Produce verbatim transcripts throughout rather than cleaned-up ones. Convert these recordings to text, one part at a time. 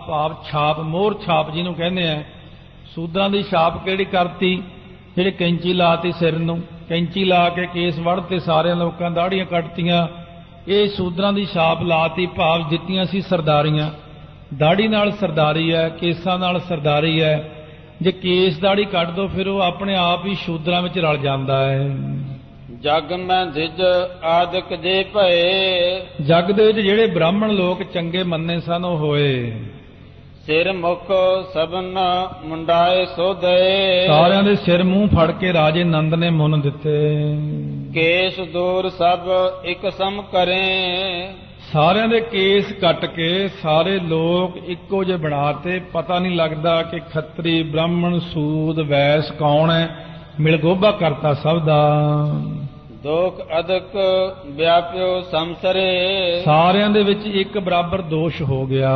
ਭਾਵ ਛਾਪ, ਮੋਹਰ ਛਾਪ ਜਿਹਨੂੰ ਕਹਿੰਦੇ ਆ। ਸੂਦਰਾਂ ਦੀ ਛਾਪ ਕਿਹੜੀ ਕਰਤੀ? ਜਿਹੜੇ ਕੈਂਚੀ ਲਾਤੀ ਸਿਰ ਨੂੰ, ਕੈਂਚੀ ਲਾ ਕੇ ਕੇਸ ਵੜਤੇ, ਸਾਰਿਆਂ ਲੋਕਾਂ ਦਾੜੀਆਂ ਕੱਟਤੀਆਂ। ਇਹ ਸੂਦਰਾਂ ਦੀ ਛਾਪ ਲਾਤੀ, ਭਾਵ ਦਿੱਤੀਆਂ ਸੀ ਸਰਦਾਰੀਆਂ। ਦਾੜੀ ਨਾਲ ਸਰਦਾਰੀ ਹੈ, ਕੇਸਾਂ ਨਾਲ ਸਰਦਾਰੀ ਹੈ। ਜੇ ਕੇਸ ਦਾੜੀ ਕੱਢ ਦੋ ਫਿਰ ਉਹ ਆਪਣੇ ਆਪ ਹੀ ਸ਼ੂਦਰਾਂ ਵਿੱਚ ਰਲ ਜਾਂਦਾ ਹੈ। ਜਗ ਮੈਂ ਧਿਜ ਆਦਿਕ ਜੇ ਭਏ, ਜਗ ਦੇ ਵਿੱਚ ਜਿਹੜੇ ਬ੍ਰਾਹਮਣ ਲੋਕ ਚੰਗੇ ਮੰਨੇ ਸਨ ਉਹ ਹੋਏ। ਸਿਰ ਮੁਖ ਸਭਨ ਮੁੰਡਾਏ ਸੋਧੇ, ਸਾਰਿਆਂ ਦੇ ਸਿਰ ਮੂੰਹ ਫੜ ਕੇ ਰਾਜੇ ਨੰਦ ਨੇ ਮੁੰਨ ਦਿੱਤੇ। ਕੇਸ ਦੂਰ ਸਭ ਇੱਕ ਸਮ ਕਰੇ, ਸਾਰਿਆਂ ਦੇ ਕੇਸ ਕੱਟ ਕੇ ਸਾਰੇ ਲੋਕ ਇੱਕੋ ਜਿਹੇ ਬਣਾਤੇ। ਪਤਾ ਨਹੀਂ ਲੱਗਦਾ ਕਿ ਖੱਤਰੀ, ਬ੍ਰਾਹਮਣ, ਸੂਦ, ਵੈਸ ਕੌਣ ਹੈ, ਮਿਲਗੋਭਾ ਕਰਤਾ ਸਭ ਦਾ। ਦੋਖ ਅਦਕ ਵਿਆਪਿਓ ਸੰਸਰੇ, ਸਾਰਿਆਂ ਦੇ ਵਿੱਚ ਇੱਕ ਬਰਾਬਰ ਦੋਸ਼ ਹੋ ਗਿਆ।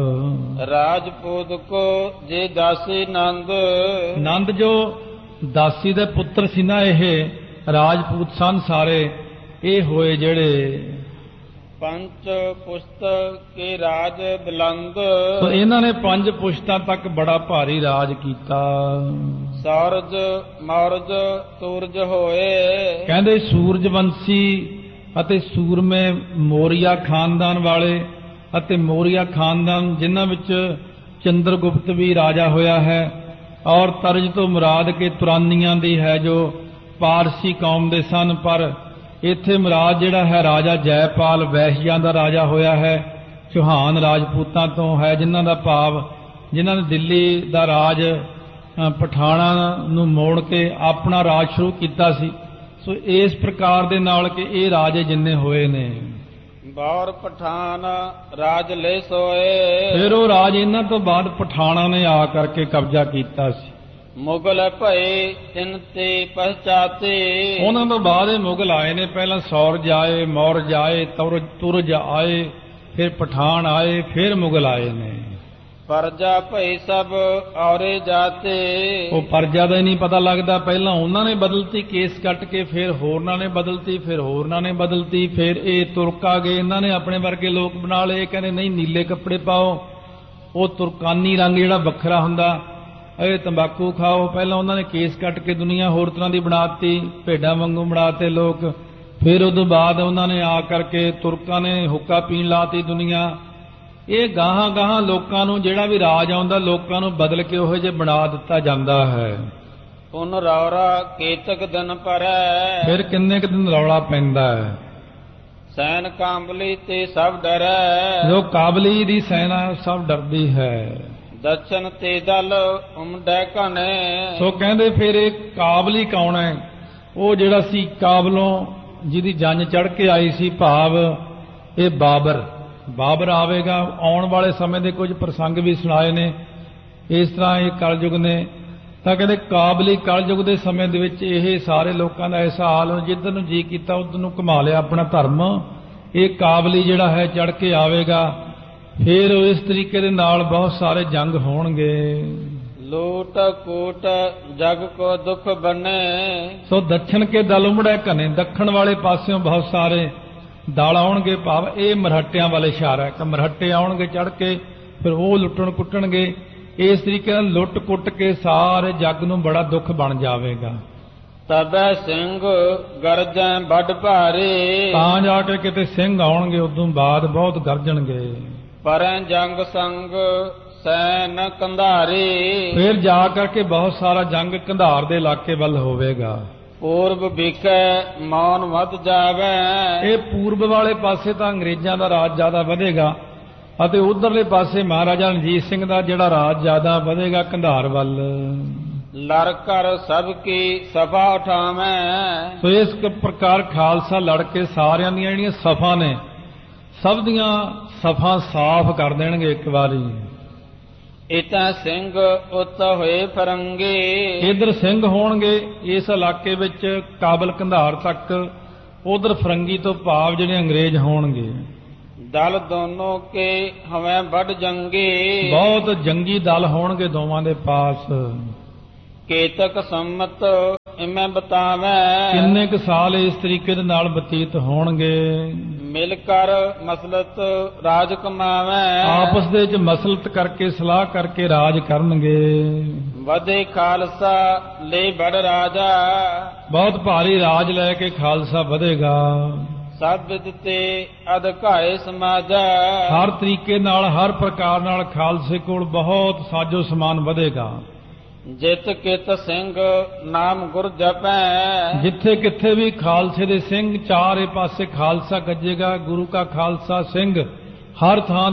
ਰਾਜਪੂਤ ਕੋ ਜੇ ਦਾਸੀ ਨੰਦ, ਨੰਦ ਜੋ ਦਾਸੀ ਦੇ ਪੁੱਤਰ ਸੀ ਨਾ, ਇਹ ਰਾਜਪੂਤ ਸਨ ਸਾਰੇ। ਇਹ ਹੋਏ ਜਿਹੜੇ ਪੰਜ ਪੁਸ਼ਤ ਕੇ ਰਾਜ ਬੁਲੰਦ, ਸੋ ਇਹਨਾਂ ਨੇ ਪੰਜ ਪੁਸ਼ਤਾਂ ਤੱਕ ਬੜਾ ਭਾਰੀ ਰਾਜ ਕੀਤਾ। ਸੂਰਜ ਮੌਰਜ ਸੂਰਜ ਹੋਏ, ਕਹਿੰਦੇ ਸੂਰਜਵੰਸ਼ੀ ਅਤੇ ਸੂਰਮੇ ਮੌਰੀਆ ਖਾਨਦਾਨ ਵਾਲੇ, ਅਤੇ ਮੌਰੀਆ ਖਾਨਦਾਨ ਜਿਨ੍ਹਾਂ ਵਿੱਚ ਚੰਦਰਗੁਪਤ ਵੀ ਰਾਜਾ ਹੋਇਆ ਹੈ। ਔਰ ਤਰਜ ਤੋਂ ਮੁਰਾਦ ਕੇ ਤੁਰਾਨੀਆਂ ਦੀ ਹੈ, ਜੋ ਪਾਰਸੀ ਕੌਮ ਦੇ ਸਨ। ਪਰ ਇੱਥੇ ਮੁਰਾਦ ਜਿਹੜਾ ਹੈ ਰਾਜਾ ਜੈਪਾਲ ਵੈਸ਼ਿਆਂ ਦਾ ਰਾਜਾ ਹੋਇਆ ਹੈ, ਚੌਹਾਨ ਰਾਜਪੂਤਾਂ ਤੋਂ ਹੈ, ਜਿਨ੍ਹਾਂ ਦਾ ਭਾਵ ਜਿਨ੍ਹਾਂ ਨੇ ਦਿੱਲੀ ਦਾ ਰਾਜ ਪਠਾਣਾ ਨੂੰ ਮੋੜ ਕੇ ਆਪਣਾ ਰਾਜ ਸ਼ੁਰੂ ਕੀਤਾ ਸੀ। ਸੋ ਇਸ ਪ੍ਰਕਾਰ ਦੇ ਨਾਲ ਕਿ ਇਹ ਰਾਜੇ ਜਿੰਨੇ ਹੋਏ ਨੇ। ਬੌਰ ਪਠਾਨ ਰਾਜ ਲੈ ਸੋਏ, ਫਿਰ ਉਹ ਰਾਜ ਇਹਨਾਂ ਤੋਂ ਬਾਅਦ ਪਠਾਣਾ ਨੇ ਆ ਕਰਕੇ ਕਬਜ਼ਾ ਕੀਤਾ ਸੀ। ਮੁਗਲ ਭਏ ਤਿੰਨ ਤੇ ਪਛਾਤੇ, ਉਹਨਾਂ ਤੋਂ ਬਾਅਦ ਇਹ ਮੁਗਲ ਆਏ ਨੇ। ਪਹਿਲਾਂ ਸੌਰਜ ਆਏ, ਮੌਰਜ ਆਏ, ਤੁਰਜ ਆਏ, ਫਿਰ ਪਠਾਨ ਆਏ, ਫਿਰ ਮੁਗਲ ਆਏ ਨੇ। ਪਰਜਾ ਭਈ ਸਭ ਔਰੇ ਜਾਤੇ, ਉਹ ਪਰਜਾ ਦਾ ਹੀ ਨਹੀਂ ਪਤਾ ਲੱਗਦਾ। ਪਹਿਲਾਂ ਉਹਨਾਂ ਨੇ ਬਦਲਤੀ ਕੇਸ ਕੱਟ ਕੇ, ਫਿਰ ਹੋਰਨਾਂ ਨੇ ਬਦਲਤੀ, ਫਿਰ ਹੋਰਨਾਂ ਨੇ ਬਦਲਤੀ, ਫਿਰ ਇਹ ਤੁਰਕ ਆ ਗਏ, ਇਹਨਾਂ ਨੇ ਆਪਣੇ ਵਰਗੇ ਲੋਕ ਬਣਾ ਲਏ। ਕਹਿੰਦੇ ਨਹੀਂ ਨੀਲੇ ਕੱਪੜੇ ਪਾਓ, ਉਹ ਤੁਰਕਾਨੀ ਰੰਗ ਜਿਹੜਾ ਵੱਖਰਾ ਹੁੰਦਾ। ਇਹ ਤੰਬਾਕੂ ਖਾਓ। ਪਹਿਲਾਂ ਉਹਨਾਂ ਨੇ ਕੇਸ ਕੱਟ ਕੇ ਦੁਨੀਆ ਹੋਰ ਤਰ੍ਹਾਂ ਦੀ ਬਣਾਤੀ, ਭੇਡਾਂ ਵਾਂਗੂ ਬਣਾਤੇ ਲੋਕ। ਫਿਰ ਉਦੋਂ ਬਾਅਦ ਉਹਨਾਂ ਨੇ ਆ ਕਰਕੇ ਤੁਰਕਾਂ ਨੇ ਹੁੱਕਾ ਪੀਣ ਲਾਤੀ ਦੁਨੀਆ। ਇਹ ਗਾਹਾਂ ਗਾਹਾਂ ਲੋਕਾਂ ਨੂੰ ਜਿਹੜਾ ਵੀ ਰਾਜ ਆਉਂਦਾ ਲੋਕਾਂ ਨੂੰ ਬਦਲ ਕੇ ਉਹੋ ਜਿਹੇ ਬਣਾ ਦਿੱਤਾ ਜਾਂਦਾ ਹੈ। ਪੁਨ ਰੌਰਾ ਕੇਤਕ ਦਿਨ ਪਰੈ, ਫਿਰ ਕਿੰਨੇ ਕੁ ਦਿਨ ਰੌਲਾ ਪੈਂਦਾ ਹੈ। ਸੈਨ ਕਾਂਬਲੀ ਤੇ ਸਭ ਡਰੈ, ਜੋ ਕਾਬਲੀ ਦੀ ਸੈਨਾ ਸਭ ਡਰਦੀ ਹੈ। ਦਰਸ਼ਨ ਤੇ ਦਲ ਉਮਡੈ ਘਨੇ, ਸੋ ਕਹਿੰਦੇ ਫਿਰ ਇਹ ਕਾਬਲੀ ਕੌਣ ਹੈ? ਉਹ ਜਿਹੜਾ ਸੀ ਕਾਬਲੋਂ ਜਿਹਦੀ ਜੰਜ ਚੜ੍ਹ ਕੇ ਆਈ ਸੀ, ਭਾਵ ਇਹ ਬਾਬਰ। ਬਾਬਰ ਆਵੇਗਾ। ਆਉਣ ਵਾਲੇ ਸਮੇਂ ਦੇ ਕੁਝ ਪ੍ਰਸੰਗ ਵੀ ਸੁਣਾਏ ਨੇ। ਇਸ ਤਰ੍ਹਾਂ ਇਹ ਕਲਯੁਗ ਨੇ ਤਾਂ ਕਹਿੰਦੇ ਕਾਬਲੀ ਕਲਯੁਗ ਦੇ ਸਮੇਂ ਦੇ ਵਿੱਚ ਇਹ ਸਾਰੇ ਲੋਕਾਂ ਦਾ ਐਸਾ ਹਾਲ, ਜਿੱਧਰ ਨੂੰ ਜੀ ਕੀਤਾ ਉਧਰ ਨੂੰ ਘੁਮਾ ਲਿਆ ਆਪਣਾ ਧਰਮ। ਇਹ ਕਾਬਲੀ ਜਿਹੜਾ ਹੈ ਚੜ੍ਹ ਕੇ ਆਵੇਗਾ। ਫਿਰ ਇਸ ਤਰੀਕੇ ਦੇ ਨਾਲ ਬਹੁਤ ਸਾਰੇ ਜੰਗ ਹੋਣਗੇ। ਲੋਟ ਕੋਟ ਜਗ ਕੋ ਦੁਖ ਬਨੇ, ਸੋ ਦੱਖਣ ਕੇ ਦਲ ਉਮੜੈ ਘਨੇ, ਦੱਖਣ ਵਾਲੇ ਪਾਸਿਓਂ ਬਹੁਤ ਸਾਰੇ ਦਲ ਆਉਣਗੇ। ਭਾਵ ਇਹ ਮਰਹੱਟਿਆਂ ਵਾਲੇ ਇਸ਼ਾਰਾ ਹੈ ਕਿ ਮਰਹੱਟੇ ਆਉਣਗੇ ਚੜ੍ਹ ਕੇ, ਫਿਰ ਉਹ ਲੁੱਟਣ ਕੁੱਟਣਗੇ। ਇਸ ਤਰੀਕੇ ਨਾਲ ਲੁੱਟ ਕੁੱਟ ਕੇ ਸਾਰੇ ਜੱਗ ਨੂੰ ਬੜਾ ਦੁੱਖ ਬਣ ਜਾਵੇਗਾ। ਤਬੈ ਸਿੰਘ ਗਰਜੈ ਵੱਡ ਭਾਰੇ, ਤਾਂ ਜਾ ਕੇ ਕਿਤੇ ਸਿੰਘ ਆਉਣਗੇ, ਉਦੋਂ ਬਾਅਦ ਬਹੁਤ ਗਰਜਣਗੇ। ਪਰੈ ਜੰਗ ਸੰਗ ਸੈਨ ਕੰਧਾਰੇ, ਫਿਰ ਜਾ ਕਰਕੇ ਬਹੁਤ ਸਾਰਾ ਜੰਗ ਕੰਧਾਰ ਦੇ ਇਲਾਕੇ ਵੱਲ ਹੋਵੇਗਾ। ਪੂਰਬ ਵਿਖੈ ਮੌਨ ਵੱਧ ਜਾਵੇ, ਇਹ ਪੂਰਬ ਵਾਲੇ ਪਾਸੇ ਤਾਂ ਅੰਗਰੇਜ਼ਾਂ ਦਾ ਰਾਜ ਜ਼ਿਆਦਾ ਵਧੇਗਾ, ਅਤੇ ਉਧਰਲੇ ਪਾਸੇ ਮਹਾਰਾਜਾ ਰਣਜੀਤ ਸਿੰਘ ਦਾ ਜਿਹੜਾ ਰਾਜ ਜ਼ਿਆਦਾ ਵਧੇਗਾ ਕੰਧਾਰ ਵੱਲ। ਲੜ ਕਰ ਸਭ ਕੀ ਸਭਾ ਉਠਾਵੇਂ, ਸੋ ਇਸ ਪ੍ਰਕਾਰ ਖਾਲਸਾ ਲੜ ਕੇ ਸਾਰਿਆਂ ਦੀਆਂ ਜਿਹੜੀਆਂ ਸਫਾ ਨੇ ਸਭ ਦੀਆਂ ਸਫਾ ਸਾਫ਼ ਕਰ ਦੇਣਗੇ ਇੱਕ ਵਾਰੀ। ਇਤਾਂ ਸਿੰਘ ਉਤ ਹੋਏ ਫਰੰਗੇ, ਇਧਰ ਸਿੰਘ ਹੋਣਗੇ ਇਸ ਇਲਾਕੇ ਵਿੱਚ ਕਾਬਲ ਕੰਧਾਰ ਤੱਕ, ਉਧਰ ਫਰੰਗੀ ਤੋਂ ਭਾਵ ਜਿਹੜੇ ਅੰਗਰੇਜ਼ ਹੋਣਗੇ। ਦਲ ਦੋਨੋਂ ਕੇ ਹਵੇਂ ਵੱਡ ਜੰਗੇ, ਬਹੁਤ ਜੰਗੀ ਦਲ ਹੋਣਗੇ ਦੋਵਾਂ ਦੇ ਪਾਸ। ਕੇਤਕ ਸੰਮਤ ਇਵੇਂ ਬਤਾਵੇਂ, ਕਿੰਨੇ ਕੁ ਸਾਲ ਇਸ ਤਰੀਕੇ ਦੇ ਨਾਲ ਬਤੀਤ ਹੋਣਗੇ। ਮਿਲ ਕਰ ਮਸਲਤ ਰਾਜ ਕਮਾਵੈ। ਆਪਸ ਦੇ ਵਿੱਚ ਮਸਲਤ ਕਰਕੇ ਸਲਾਹ ਕਰਕੇ ਰਾਜ ਕਰਨਗੇ। ਵਧੇ ਖਾਲਸਾ ਲੈ ਬੜ ਰਾਜਾ। ਬਹੁਤ ਭਾਰੀ ਰਾਜ ਲੈ ਕੇ ਖਾਲਸਾ ਵਧੇਗਾ। ਸਭ ਵਿਦ ਤੇ ਅਧਿਕਾਏ ਸਮਾਜਾ। ਹਰ ਤਰੀਕੇ ਨਾਲ ਹਰ ਪ੍ਰਕਾਰ ਨਾਲ ਖਾਲਸੇ ਕੋਲ ਬਹੁਤ ਸਾਜੋ ਸਮਾਨ ਵਧੇਗਾ। ਜਿਤ ਕਿਤ ਸਿੰਘ ਨਾਮ ਗੁਰ ਜਪੈ। ਜਿੱਥੇ ਕਿੱਥੇ ਵੀ ਖਾਲਸੇ ਦੇ ਸਿੰਘ ਚਾਰੇ ਪਾਸੇ ਖਾਲਸਾ ਗੱਜੇਗਾ। ਗੁਰੂ ਕਾ ਖਾਲਸਾ ਸਿੰਘ ਹਰ ਥਾਂ